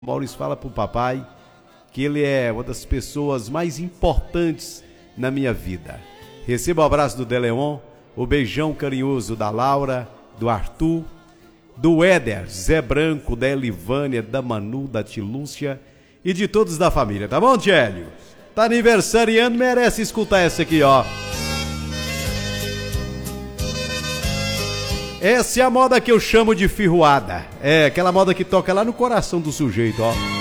Maurício, fala pro papai que ele é uma das pessoas mais importantes na minha vida. Receba o abraço do Deleon, o beijão carinhoso da Laura, do Arthur, do Éder, Zé Branco, da Elivânia, da Manu, da Tilúcia e de todos da família, tá bom, Tchélio? Tá aniversariando, merece escutar essa aqui, ó. Essa é a moda que eu chamo de firruada. É, aquela moda que toca lá no coração do sujeito, ó.